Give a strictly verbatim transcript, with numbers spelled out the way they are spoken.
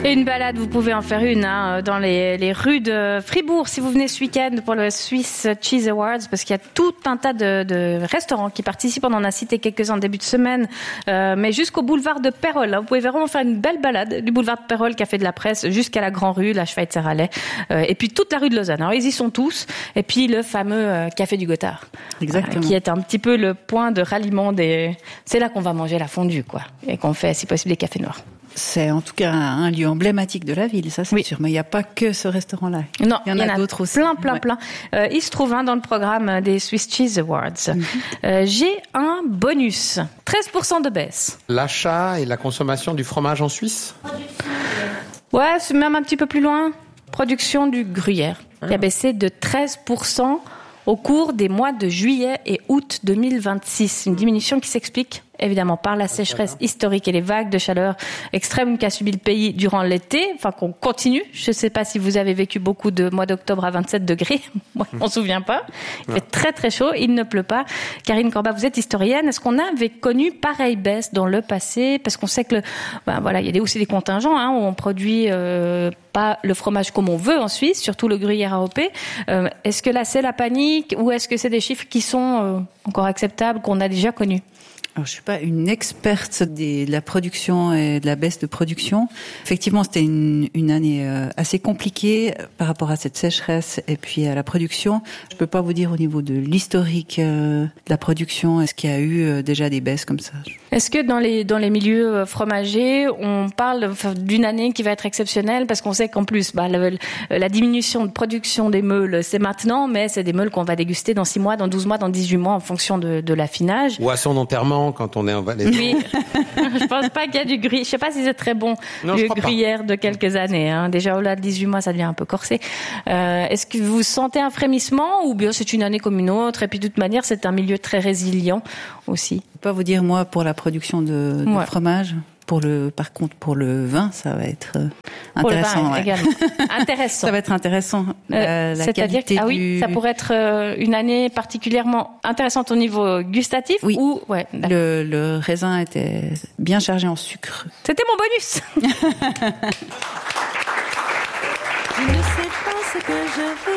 Et une balade, vous pouvez en faire une hein, dans les, les rues de Fribourg si vous venez ce week-end pour le Swiss Cheese Awards, parce qu'il y a tout un tas de, de restaurants qui participent. On en a cité quelques-uns en début de semaine, euh, mais jusqu'au boulevard de Pérol. Hein, vous pouvez vraiment faire une belle balade du boulevard de Pérol, Café de la Presse, jusqu'à la Grand Rue, la Schweizerallee, euh, et puis toute la rue de Lausanne. Alors ils y sont tous, et puis le fameux euh, Café du Gothard, exactement, euh, qui est un petit peu le point de ralliement des. C'est là qu'on va manger la fondue, quoi, et qu'on fait, si possible, des cafés noirs. C'est en tout cas un lieu emblématique de la ville, ça c'est oui. sûr. Mais il n'y a pas que ce restaurant-là. Non, il y en, il y en a, a d'autres aussi. Plein, plein, ouais. plein. Euh, il se trouve hein, dans le programme des Swiss Cheese Awards. Mm-hmm. Euh, j'ai un bonus. treize pour cent de baisse. L'achat et la consommation du fromage en Suisse ? Ouais, c'est même un petit peu plus loin. Production du gruyère ah. qui a baissé de treize pour cent au cours des mois de juillet et août deux mille vingt-six. Une diminution qui s'explique évidemment par la sécheresse historique et les vagues de chaleur extrêmes qu'a subi le pays durant l'été, enfin qu'on continue. Je ne sais pas si vous avez vécu beaucoup de mois d'octobre à vingt-sept degrés, moi on ne se souvient pas. Il fait très très chaud, il ne pleut pas. Karine Corbat, vous êtes historienne, est-ce qu'on avait connu pareille baisse dans le passé ? Parce qu'on sait que le, ben voilà, il y a aussi des contingents hein, où on produit euh, pas le fromage comme on veut en Suisse, surtout le gruyère A O P. Euh, est-ce que là c'est la panique ou est-ce que c'est des chiffres qui sont euh, encore acceptables, qu'on a déjà connus ? Alors, je suis pas une experte des, de la production et de la baisse de production. Effectivement, c'était une, une année euh, assez compliquée par rapport à cette sécheresse et puis à la production. Je peux pas vous dire au niveau de l'historique euh, de la production, est-ce qu'il y a eu euh, déjà des baisses comme ça ? Est-ce que dans les dans les milieux fromagers, on parle d'une année qui va être exceptionnelle parce qu'on sait qu'en plus, bah, la, la diminution de production des meules, c'est maintenant, mais c'est des meules qu'on va déguster dans six mois, dans douze mois, dans dix-huit mois en fonction de, de l'affinage. Ou à son enterrement quand on est en Valais. Oui, je pense pas qu'il y a du gruyère. Je sais pas si c'est très bon non, le gruyère de quelques années. Hein. Déjà au-delà de dix-huit mois, ça devient un peu corsé. Euh, est-ce que vous sentez un frémissement ou bien c'est une année comme une autre et puis de toute manière c'est un milieu très résilient aussi. Je peux pas vous dire moi pour la production de, de ouais. fromage. Pour le, par contre, pour le vin, ça va être intéressant. Pour le vin ouais. également. Intéressant. Ça va être intéressant. Euh, la c'est-à-dire que, ah oui, du... ça pourrait être euh, une année particulièrement intéressante au niveau gustatif. Oui. Ou ouais. Le, le raisin était bien chargé en sucre. C'était mon bonus. Je ne sais pas ce que je veux.